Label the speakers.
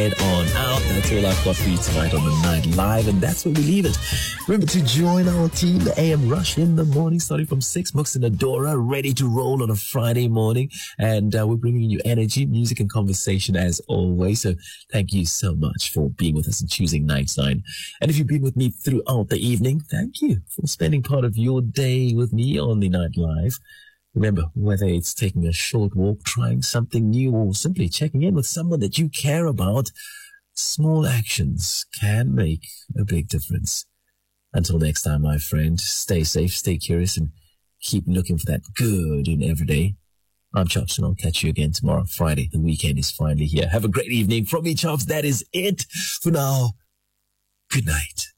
Speaker 1: head on out. That's all I've got for you tonight on the Night Live, and that's where we leave it. Remember to join our team, the AM Rush in the morning, starting from 6. Mooks and Adora, ready to roll on a Friday morning, and we're bringing you energy, music, and conversation as always. So thank you so much for being with us and choosing Night Sign. And if you've been with me throughout the evening, thank you for spending part of your day with me on the Night Live. Remember, whether it's taking a short walk, trying something new, or simply checking in with someone that you care about, small actions can make a big difference. Until next time, my friend, stay safe, stay curious, and keep looking for that good in every day. I'm Chops, and I'll catch you again tomorrow, Friday. The weekend is finally here. Have a great evening from me, Chops. That is it for now. Good night.